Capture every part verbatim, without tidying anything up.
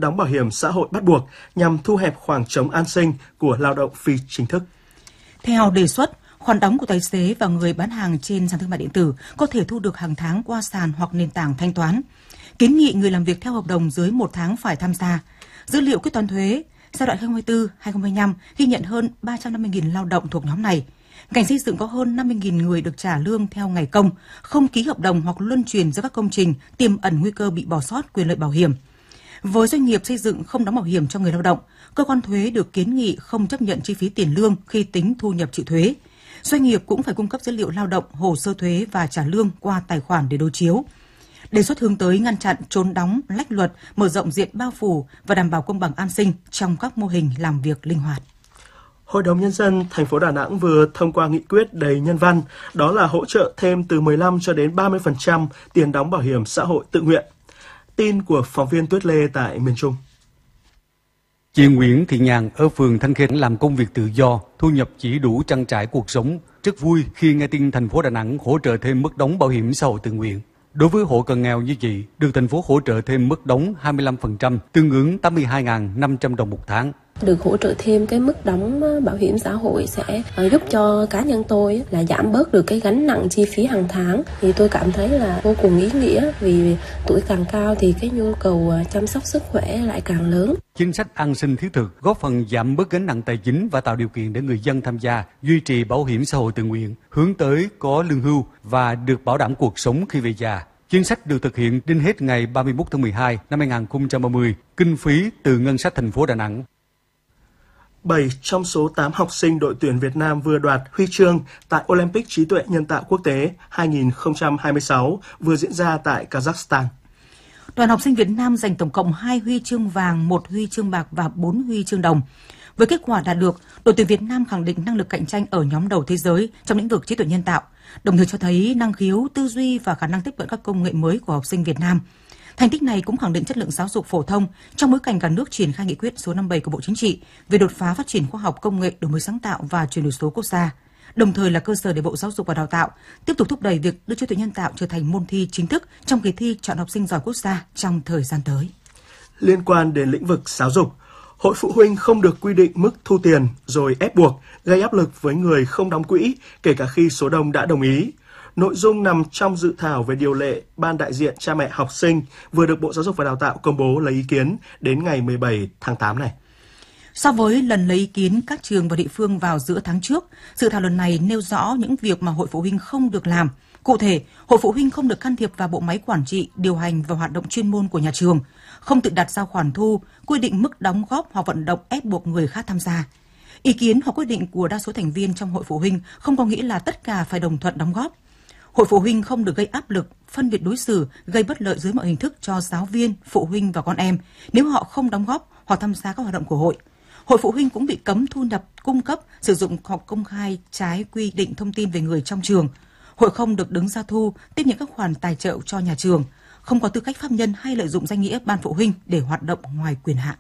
đóng bảo hiểm xã hội bắt buộc nhằm thu hẹp khoảng trống an sinh của lao động phi chính thức. Theo đề xuất, khoản đóng của tài xế và người bán hàng trên sàn thương mại điện tử có thể thu được hàng tháng qua sàn hoặc nền tảng thanh toán. Kiến nghị người làm việc theo hợp đồng dưới một tháng phải tham gia. Dữ liệu quyết toán thuế giai đoạn hai nghìn không trăm hai mươi tư đến hai nghìn không trăm hai mươi lăm ghi nhận hơn ba trăm năm mươi nghìn lao động thuộc nhóm này. Ngành xây dựng có hơn năm mươi nghìn người được trả lương theo ngày công, không ký hợp đồng hoặc luân chuyển giữa các công trình, tiềm ẩn nguy cơ bị bỏ sót quyền lợi bảo hiểm. Với doanh nghiệp xây dựng không đóng bảo hiểm cho người lao động, cơ quan thuế được kiến nghị không chấp nhận chi phí tiền lương khi tính thu nhập chịu thuế. Doanh nghiệp cũng phải cung cấp dữ liệu lao động, hồ sơ thuế và trả lương qua tài khoản để đối chiếu. Đề xuất hướng tới ngăn chặn trốn đóng, lách luật, mở rộng diện bao phủ và đảm bảo công bằng an sinh trong các mô hình làm việc linh hoạt. Hội đồng Nhân dân thành phố Đà Nẵng vừa thông qua nghị quyết đầy nhân văn, đó là hỗ trợ thêm từ mười lăm cho đến ba mươi phần trăm tiền đóng bảo hiểm xã hội tự nguyện. Tin của phóng viên Tuyết Lê tại miền Trung. Chị Nguyễn Thị Nhàn ở phường Thanh Khê làm công việc tự do, thu nhập chỉ đủ trang trải cuộc sống. Rất vui khi nghe tin thành phố Đà Nẵng hỗ trợ thêm mức đóng bảo hiểm xã hội tự nguyện. Đối với hộ cận nghèo như chị, được thành phố hỗ trợ thêm mức đóng hai mươi lăm phần trăm, tương ứng tám mươi hai nghìn năm trăm đồng một tháng. Được hỗ trợ thêm cái mức đóng bảo hiểm xã hội sẽ giúp cho cá nhân tôi là giảm bớt được cái gánh nặng chi phí hàng tháng. Thì tôi cảm thấy là vô cùng ý nghĩa, vì tuổi càng cao thì cái nhu cầu chăm sóc sức khỏe lại càng lớn. Chính sách an sinh thiết thực góp phần giảm bớt gánh nặng tài chính và tạo điều kiện để người dân tham gia duy trì bảo hiểm xã hội tự nguyện, hướng tới có lương hưu và được bảo đảm cuộc sống khi về già. Chính sách được thực hiện đến hết ngày ba mươi mốt tháng mười hai năm hai nghìn không trăm ba mươi, kinh phí từ ngân sách thành phố Đà Nẵng. bảy trong số tám học sinh đội tuyển Việt Nam vừa đoạt huy chương tại Olympic trí tuệ nhân tạo quốc tế hai nghìn không trăm hai mươi sáu vừa diễn ra tại Kazakhstan. Đoàn học sinh Việt Nam giành tổng cộng hai huy chương vàng, một huy chương bạc và bốn huy chương đồng. Với kết quả đạt được, đội tuyển Việt Nam khẳng định năng lực cạnh tranh ở nhóm đầu thế giới trong lĩnh vực trí tuệ nhân tạo, đồng thời cho thấy năng khiếu, tư duy và khả năng tiếp cận các công nghệ mới của học sinh Việt Nam. Thành tích này cũng khẳng định chất lượng giáo dục phổ thông trong bối cảnh cả nước triển khai nghị quyết số năm mươi bảy của Bộ Chính trị về đột phá phát triển khoa học công nghệ, đổi mới sáng tạo và chuyển đổi số quốc gia, đồng thời là cơ sở để Bộ Giáo dục và Đào tạo tiếp tục thúc đẩy việc đưa trí tuệ nhân tạo trở thành môn thi chính thức trong kỳ thi chọn học sinh giỏi quốc gia trong thời gian tới. Liên quan đến lĩnh vực giáo dục, Hội Phụ huynh không được quy định mức thu tiền rồi ép buộc, gây áp lực với người không đóng quỹ, kể cả khi số đông đã đồng ý. Nội dung nằm trong dự thảo về điều lệ Ban đại diện cha mẹ học sinh vừa được Bộ Giáo dục và Đào tạo công bố lấy ý kiến đến ngày mười bảy tháng tám này. So với lần lấy ý kiến các trường và địa phương vào giữa tháng trước, dự thảo lần này nêu rõ những việc mà Hội Phụ huynh không được làm. Cụ thể, Hội Phụ huynh không được can thiệp vào bộ máy quản trị, điều hành và hoạt động chuyên môn của nhà trường, không tự đặt ra khoản thu, quy định mức đóng góp hoặc vận động ép buộc người khác tham gia. Ý kiến hoặc quyết định của đa số thành viên trong Hội Phụ huynh không có nghĩa là tất cả phải đồng thuận đóng góp. Hội Phụ huynh không được gây áp lực, phân biệt đối xử, gây bất lợi dưới mọi hình thức cho giáo viên, phụ huynh và con em nếu họ không đóng góp hoặc tham gia các hoạt động của hội. Hội Phụ huynh cũng bị cấm thu nhập, cung cấp, sử dụng hoặc công khai trái quy định thông tin về người trong trường. Hội không được đứng ra thu, tiếp nhận các khoản tài trợ cho nhà trường, không có tư cách pháp nhân hay lợi dụng danh nghĩa ban phụ huynh để hoạt động ngoài quyền hạn.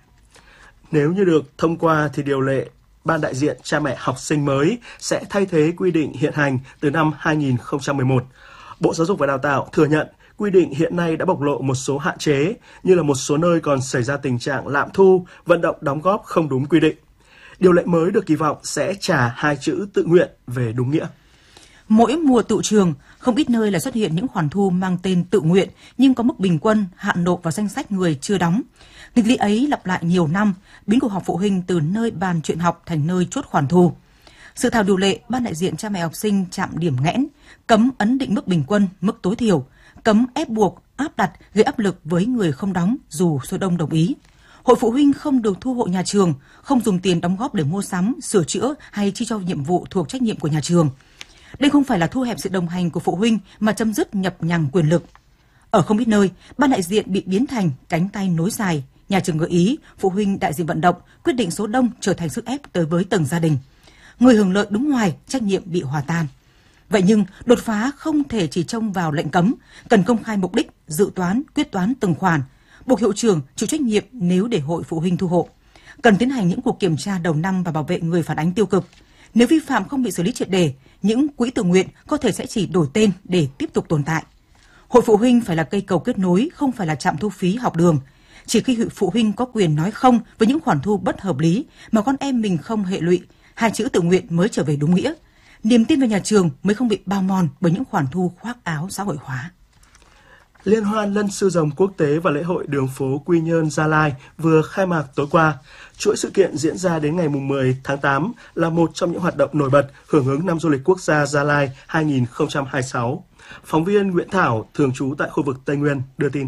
Nếu như được thông qua thì điều lệ Ban đại diện cha mẹ học sinh mới sẽ thay thế quy định hiện hành từ năm hai nghìn không trăm mười một. Bộ Giáo dục và Đào tạo thừa nhận quy định hiện nay đã bộc lộ một số hạn chế, như là một số nơi còn xảy ra tình trạng lạm thu, vận động đóng góp không đúng quy định. Điều lệ mới được kỳ vọng sẽ trả hai chữ tự nguyện về đúng nghĩa. Mỗi mùa tựu trường, không ít nơi là xuất hiện những khoản thu mang tên tự nguyện nhưng có mức bình quân hạn nộp vào danh sách người chưa đóng. Nghịch lý ấy lặp lại nhiều năm, biến cuộc họp phụ huynh từ nơi bàn chuyện học thành nơi chốt khoản thu. Dự thảo điều lệ Ban đại diện cha mẹ học sinh chạm điểm nghẽn, cấm ấn định mức bình quân, mức tối thiểu, cấm ép buộc, áp đặt, gây áp lực với người không đóng dù số đông đồng ý. Hội phụ huynh không được thu hộ nhà trường, không dùng tiền đóng góp để mua sắm, sửa chữa hay chi cho nhiệm vụ thuộc trách nhiệm của nhà trường. Đây không phải là thu hẹp sự đồng hành của phụ huynh mà chấm dứt nhập nhằng quyền lực. Ở không ít nơi, ban đại diện bị biến thành cánh tay nối dài, nhà trường gợi ý, phụ huynh đại diện vận động, quyết định số đông trở thành sức ép tới với từng gia đình. Người hưởng lợi đứng ngoài, trách nhiệm bị hòa tan. Vậy nhưng, đột phá không thể chỉ trông vào lệnh cấm, cần công khai mục đích, dự toán, quyết toán từng khoản, buộc hiệu trưởng chịu trách nhiệm nếu để hội phụ huynh thu hộ. Cần tiến hành những cuộc kiểm tra đầu năm và bảo vệ người phản ánh tiêu cực. Nếu vi phạm không bị xử lý triệt để, những quỹ tự nguyện có thể sẽ chỉ đổi tên để tiếp tục tồn tại. Hội phụ huynh phải là cây cầu kết nối, không phải là trạm thu phí học đường. Chỉ khi phụ huynh có quyền nói không với những khoản thu bất hợp lý mà con em mình không hệ lụy, hai chữ tự nguyện mới trở về đúng nghĩa. Niềm tin vào nhà trường mới không bị bao mòn bởi những khoản thu khoác áo xã hội hóa. Liên hoan Lân Sư Rồng Quốc tế và lễ hội đường phố Quy Nhơn Gia Lai vừa khai mạc tối qua. Chuỗi sự kiện diễn ra đến ngày mười tháng tám là một trong những hoạt động nổi bật hưởng ứng năm du lịch quốc gia Gia Lai hai không hai sáu. Phóng viên Nguyễn Thảo, thường trú tại khu vực Tây Nguyên, đưa tin.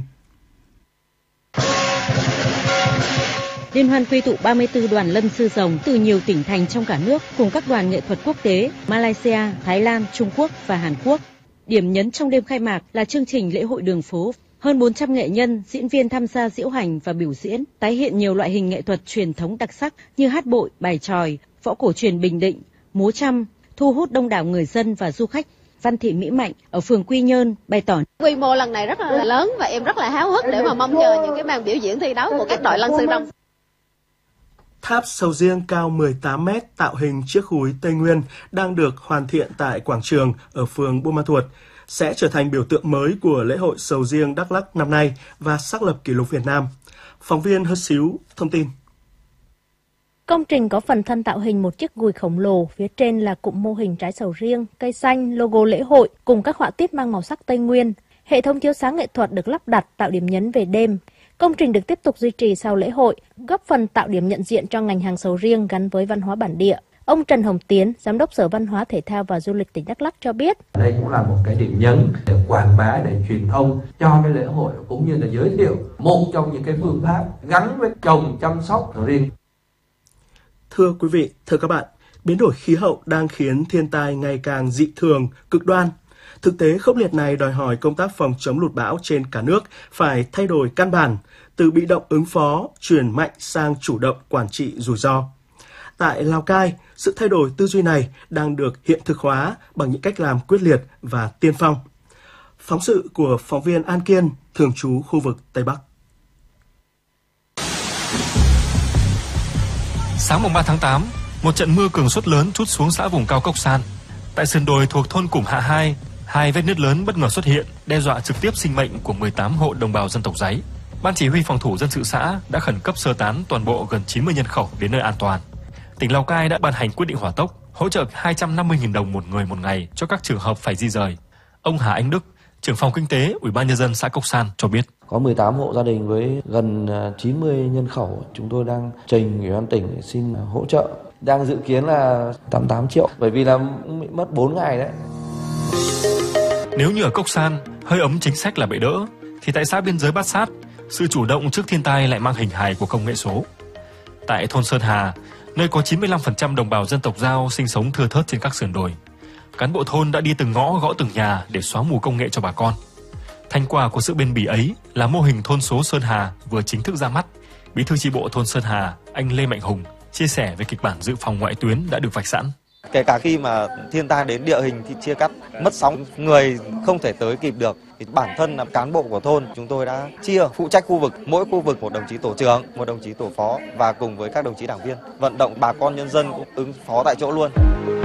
Liên hoan quy tụ ba mươi tư đoàn lân sư rồng từ nhiều tỉnh thành trong cả nước cùng các đoàn nghệ thuật quốc tế Malaysia, Thái Lan, Trung Quốc và Hàn Quốc. Điểm nhấn trong đêm khai mạc là chương trình lễ hội đường phố. Hơn bốn trăm nghệ nhân, diễn viên tham gia diễu hành và biểu diễn, tái hiện nhiều loại hình nghệ thuật truyền thống đặc sắc như hát bội, bài chòi, võ cổ truyền Bình Định, múa trăm, thu hút đông đảo người dân và du khách. Văn Thị Mỹ Mạnh ở phường Quy Nhơn bày tỏ: quy mô lần này rất là lớn và em rất là háo hức để mà mong chờ những cái màn biểu diễn thi đấu của các đội lân sư rồng. Tháp sầu riêng cao mười tám mét tạo hình chiếc khúi Tây Nguyên đang được hoàn thiện tại quảng trường ở phường Buôn Ma Thuột, sẽ trở thành biểu tượng mới của lễ hội sầu riêng Đắk Lắk năm nay và xác lập kỷ lục Việt Nam. Phóng viên Hớt Xíu thông tin. Công trình có phần thân tạo hình một chiếc gùi khổng lồ, phía trên là cụm mô hình trái sầu riêng, cây xanh, logo lễ hội cùng các họa tiết mang màu sắc Tây Nguyên. Hệ thống chiếu sáng nghệ thuật được lắp đặt tạo điểm nhấn về đêm. Công trình được tiếp tục duy trì sau lễ hội, góp phần tạo điểm nhận diện cho ngành hàng sầu riêng gắn với văn hóa bản địa. Ông Trần Hồng Tiến, Giám đốc Sở Văn hóa Thể thao và Du lịch tỉnh Đắk Lắk cho biết. Đây cũng là một cái điểm nhấn để quảng bá, để truyền thông cho cái lễ hội cũng như là giới thiệu một trong những cái phương pháp gắn với trồng chăm sóc sầu riêng. Thưa quý vị, thưa các bạn, biến đổi khí hậu đang khiến thiên tai ngày càng dị thường, cực đoan. Thực tế khốc liệt này đòi hỏi công tác phòng chống lụt bão trên cả nước phải thay đổi căn bản, từ bị động ứng phó, chuyển mạnh sang chủ động quản trị rủi ro. Tại Lào Cai, sự thay đổi tư duy này đang được hiện thực hóa bằng những cách làm quyết liệt và tiên phong. Phóng sự của phóng viên An Kiên, thường trú khu vực Tây Bắc. Sáng mùng ba tháng tám, một trận mưa cường suất lớn trút xuống xã vùng cao Cốc San. Tại sườn đồi thuộc thôn Củng Hạ hai, hai vết nứt lớn bất ngờ xuất hiện, đe dọa trực tiếp sinh mệnh của mười tám hộ đồng bào dân tộc Dáy. Ban chỉ huy phòng thủ dân sự xã đã khẩn cấp sơ tán toàn bộ gần chín mươi nhân khẩu đến nơi an toàn. Tỉnh Lào Cai đã ban hành quyết định hỏa tốc hỗ trợ hai trăm năm mươi nghìn đồng một người một ngày cho các trường hợp phải di rời. Ông Hà Anh Đức, trưởng phòng kinh tế Ủy ban nhân dân xã Cốc San cho biết. Có mười tám hộ gia đình với gần chín mươi nhân khẩu, chúng tôi đang trình Ủy ban tỉnh để xin hỗ trợ. Đang dự kiến là tám mươi tám triệu, bởi vì là mất bốn ngày đấy. Nếu như ở Cốc San, hơi ấm chính sách là bệ đỡ, thì tại xã biên giới Bát Sát, sự chủ động trước thiên tai lại mang hình hài của công nghệ số. Tại thôn Sơn Hà, nơi có chín mươi lăm phần trăm đồng bào dân tộc Dao sinh sống thưa thớt trên các sườn đồi, cán bộ thôn đã đi từng ngõ gõ từng nhà để xóa mù công nghệ cho bà con. Thành quả của sự bền bỉ ấy là mô hình thôn số Sơn Hà vừa chính thức ra mắt. Bí thư chi bộ thôn Sơn Hà, anh Lê Mạnh Hùng chia sẻ về kịch bản dự phòng ngoại tuyến đã được vạch sẵn. Kể cả khi mà thiên tai đến, địa hình thì chia cắt, mất sóng, người không thể tới kịp được, thì bản thân là cán bộ của thôn chúng tôi đã chia phụ trách khu vực, mỗi khu vực một đồng chí tổ trưởng, một đồng chí tổ phó và cùng với các đồng chí đảng viên vận động bà con nhân dân cũng ứng phó tại chỗ luôn.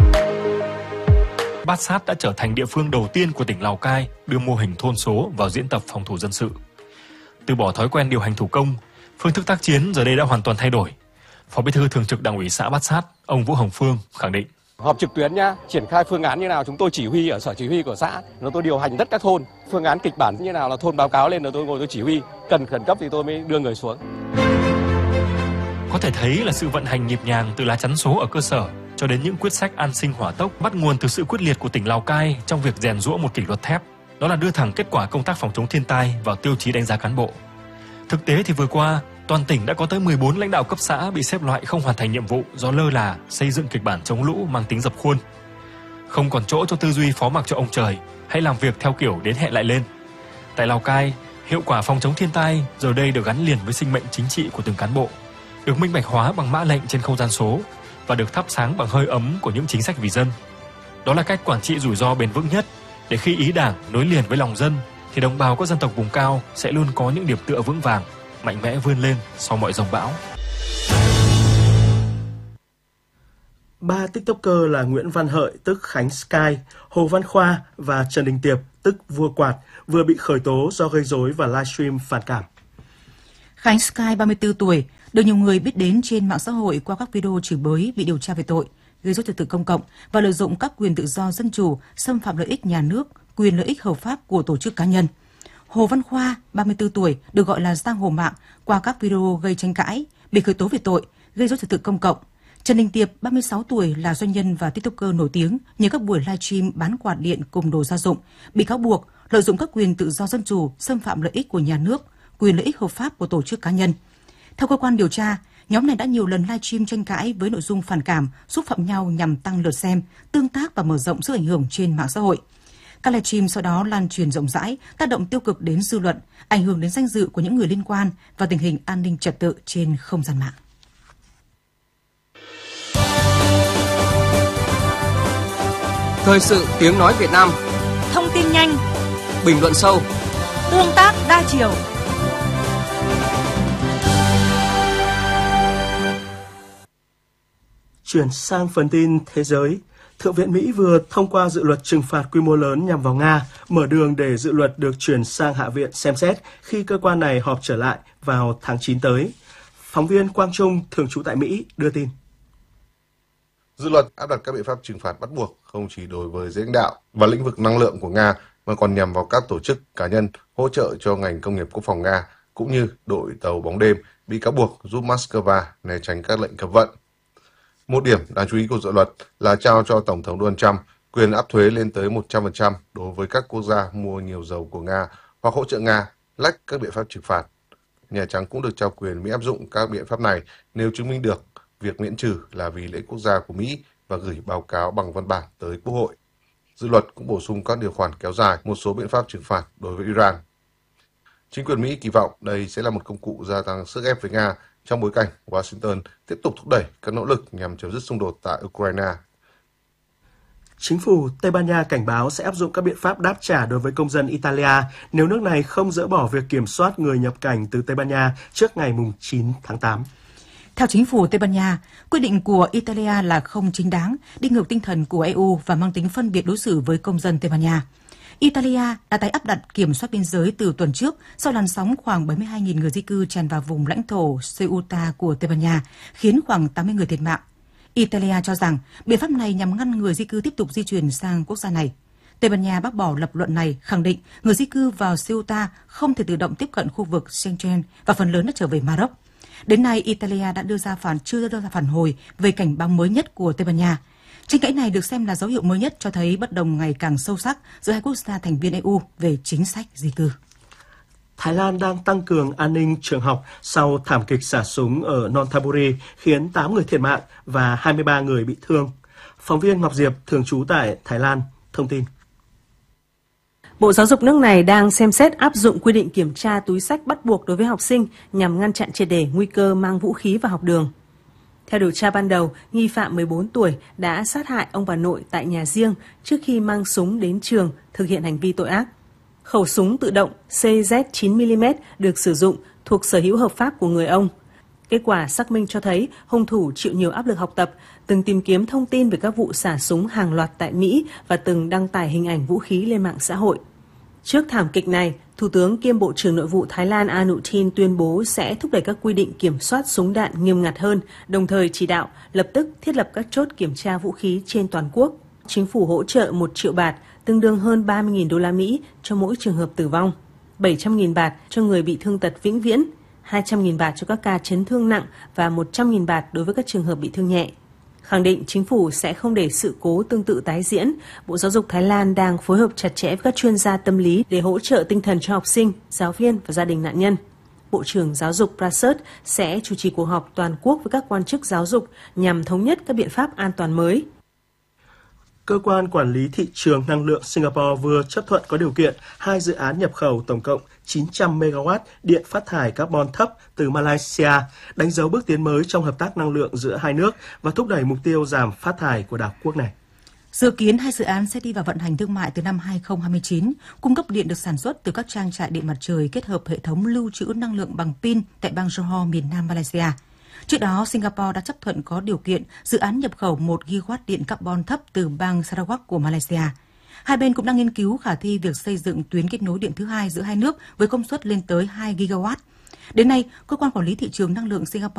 Bát Sát đã trở thành địa phương đầu tiên của tỉnh Lào Cai đưa mô hình thôn số vào diễn tập phòng thủ dân sự. Từ bỏ thói quen điều hành thủ công, phương thức tác chiến giờ đây đã hoàn toàn thay đổi. Phó Bí thư Thường trực Đảng ủy xã Bát Sát, ông Vũ Hồng Phương khẳng định. Họp trực tuyến nhá, triển khai phương án như nào chúng tôi chỉ huy ở sở chỉ huy của xã, nó tôi điều hành tất các thôn, phương án kịch bản như nào là thôn báo cáo lên là tôi ngồi tôi chỉ huy, cần khẩn cấp thì tôi mới đưa người xuống. Có thể thấy là sự vận hành nhịp nhàng từ lá chắn số ở cơ sở cho đến những quyết sách an sinh hỏa tốc bắt nguồn từ sự quyết liệt của tỉnh Lào Cai trong việc rèn giũa một kỷ luật thép, đó là đưa thẳng kết quả công tác phòng chống thiên tai vào tiêu chí đánh giá cán bộ. Thực tế thì vừa qua, toàn tỉnh đã có tới mười bốn lãnh đạo cấp xã bị xếp loại không hoàn thành nhiệm vụ do lơ là xây dựng kịch bản chống lũ mang tính dập khuôn. Không còn chỗ cho tư duy phó mặc cho ông trời hay làm việc theo kiểu đến hẹn lại lên. Tại Lào Cai, hiệu quả phòng chống thiên tai giờ đây được gắn liền với sinh mệnh chính trị của từng cán bộ, được minh bạch hóa bằng mã lệnh trên không gian số và được thắp sáng bằng hơi ấm của những chính sách vì dân. Đó là cách quản trị rủi ro bền vững nhất, để khi ý Đảng nối liền với lòng dân thì đồng bào các dân tộc vùng cao sẽ luôn có những điểm tựa vững vàng, mạnh mẽ vươn lên sau mọi dòng bão. Ba tiktoker là Nguyễn Văn Hợi tức Khánh Sky, Hồ Văn Khoa và Trần Đình Tiệp tức Vua Quạt vừa bị khởi tố do gây rối và livestream phản cảm. Khánh Sky, ba mươi tư tuổi, được nhiều người biết đến trên mạng xã hội qua các video chửi bới bị điều tra về tội gây rối trật tự công cộng và lợi dụng các quyền tự do dân chủ, xâm phạm lợi ích nhà nước, quyền lợi ích hợp pháp của tổ chức cá nhân. Hồ Văn Khoa, ba mươi tư tuổi, được gọi là giang hồ mạng qua các video gây tranh cãi, bị khởi tố về tội gây rối trật tự công cộng. Trần Đình Tiệp, ba mươi sáu tuổi, là doanh nhân và tiktoker nổi tiếng nhờ các buổi livestream bán quạt điện cùng đồ gia dụng, bị cáo buộc lợi dụng các quyền tự do dân chủ, xâm phạm lợi ích của nhà nước, quyền lợi ích hợp pháp của tổ chức cá nhân. Theo cơ quan điều tra, nhóm này đã nhiều lần livestream tranh cãi với nội dung phản cảm, xúc phạm nhau nhằm tăng lượt xem, tương tác và mở rộng sức ảnh hưởng trên mạng xã hội. Các livestream sau đó lan truyền rộng rãi, tác động tiêu cực đến dư luận, ảnh hưởng đến danh dự của những người liên quan và tình hình an ninh trật tự trên không gian mạng. Thời sự tiếng nói Việt Nam. Thông tin nhanh, bình luận sâu, tương tác đa chiều. Chuyển sang phần tin thế giới, Thượng viện Mỹ vừa thông qua dự luật trừng phạt quy mô lớn nhằm vào Nga, mở đường để dự luật được chuyển sang Hạ viện xem xét khi cơ quan này họp trở lại vào tháng chín tới. Phóng viên Quang Trung, thường trú tại Mỹ, đưa tin. Dự luật áp đặt các biện pháp trừng phạt bắt buộc không chỉ đối với giới lãnh đạo và lĩnh vực năng lượng của Nga mà còn nhằm vào các tổ chức cá nhân hỗ trợ cho ngành công nghiệp quốc phòng Nga, cũng như đội tàu bóng đêm bị cáo buộc giúp Moscow né tránh các lệnh cấm vận. Một điểm đáng chú ý của dự luật là trao cho Tổng thống Donald Trump quyền áp thuế lên tới một trăm phần trăm đối với các quốc gia mua nhiều dầu của Nga hoặc hỗ trợ Nga lách các biện pháp trừng phạt. Nhà Trắng cũng được trao quyền Mỹ áp dụng các biện pháp này nếu chứng minh được việc miễn trừ là vì lợi ích quốc gia của Mỹ và gửi báo cáo bằng văn bản tới Quốc hội. Dự luật cũng bổ sung các điều khoản kéo dài một số biện pháp trừng phạt đối với Iran. Chính quyền Mỹ kỳ vọng đây sẽ là một công cụ gia tăng sức ép với Nga trong bối cảnh Washington tiếp tục thúc đẩy các nỗ lực nhằm chấm dứt xung đột tại Ukraine. Chính phủ Tây Ban Nha cảnh báo sẽ áp dụng các biện pháp đáp trả đối với công dân Italia nếu nước này không dỡ bỏ việc kiểm soát người nhập cảnh từ Tây Ban Nha trước ngày chín tháng tám. Theo chính phủ Tây Ban Nha, quyết định của Italia là không chính đáng, đi ngược tinh thần của e u và mang tính phân biệt đối xử với công dân Tây Ban Nha. Italia đã tái áp đặt kiểm soát biên giới từ tuần trước sau làn sóng khoảng bảy mươi hai nghìn người di cư tràn vào vùng lãnh thổ Ceuta của Tây Ban Nha, khiến khoảng tám mươi người thiệt mạng. Italia cho rằng biện pháp này nhằm ngăn người di cư tiếp tục di chuyển sang quốc gia này. Tây Ban Nha bác bỏ lập luận này, khẳng định người di cư vào Ceuta không thể tự động tiếp cận khu vực Schengen và phần lớn đã trở về Maroc. Đến nay, Italia đã đưa ra phản chưa đưa ra phản hồi về cảnh báo mới nhất của Tây Ban Nha. Tranh cãi này được xem là dấu hiệu mới nhất cho thấy bất đồng ngày càng sâu sắc giữa hai quốc gia thành viên e u về chính sách di cư. Thái Lan đang tăng cường an ninh trường học sau thảm kịch xả súng ở Nonthaburi khiến tám người thiệt mạng và hai mươi ba người bị thương. Phóng viên Ngọc Diệp, thường trú tại Thái Lan, thông tin. Bộ Giáo dục nước này đang xem xét áp dụng quy định kiểm tra túi xách bắt buộc đối với học sinh nhằm ngăn chặn triệt để nguy cơ mang vũ khí vào học đường. Theo điều tra ban đầu, nghi phạm mười bốn tuổi đã sát hại ông bà nội tại nhà riêng trước khi mang súng đến trường thực hiện hành vi tội ác. Khẩu súng tự động C Z chín mi li mét được sử dụng thuộc sở hữu hợp pháp của người ông. Kết quả xác minh cho thấy hung thủ chịu nhiều áp lực học tập, từng tìm kiếm thông tin về các vụ xả súng hàng loạt tại Mỹ và từng đăng tải hình ảnh vũ khí lên mạng xã hội. Trước thảm kịch này, Thủ tướng kiêm Bộ trưởng Nội vụ Thái Lan Anutin tuyên bố sẽ thúc đẩy các quy định kiểm soát súng đạn nghiêm ngặt hơn, đồng thời chỉ đạo lập tức thiết lập các chốt kiểm tra vũ khí trên toàn quốc. Chính phủ hỗ trợ một triệu baht, tương đương hơn ba mươi nghìn đô la Mỹ cho mỗi trường hợp tử vong, bảy trăm nghìn baht cho người bị thương tật vĩnh viễn, hai trăm nghìn baht cho các ca chấn thương nặng và một trăm nghìn baht đối với các trường hợp bị thương nhẹ. Khẳng định chính phủ sẽ không để sự cố tương tự tái diễn, Bộ Giáo dục Thái Lan đang phối hợp chặt chẽ với các chuyên gia tâm lý để hỗ trợ tinh thần cho học sinh, giáo viên và gia đình nạn nhân. Bộ trưởng Giáo dục Prasert sẽ chủ trì cuộc họp toàn quốc với các quan chức giáo dục nhằm thống nhất các biện pháp an toàn mới. Cơ quan Quản lý Thị trường Năng lượng Singapore vừa chấp thuận có điều kiện hai dự án nhập khẩu tổng cộng chín trăm mê ga oát điện phát thải carbon thấp từ Malaysia, đánh dấu bước tiến mới trong hợp tác năng lượng giữa hai nước và thúc đẩy mục tiêu giảm phát thải của đảo quốc này. Dự kiến hai dự án sẽ đi vào vận hành thương mại từ năm hai không hai chín, cung cấp điện được sản xuất từ các trang trại điện mặt trời kết hợp hệ thống lưu trữ năng lượng bằng pin tại bang Johor, miền Nam Malaysia. Trước đó, Singapore đã chấp thuận có điều kiện dự án nhập khẩu một gi ga oát điện carbon thấp từ bang Sarawak của Malaysia. Hai bên cũng đang nghiên cứu khả thi việc xây dựng tuyến kết nối điện thứ hai giữa hai nước với công suất lên tới hai gi ga oát. Đến nay, cơ quan quản lý thị trường năng lượng Singapore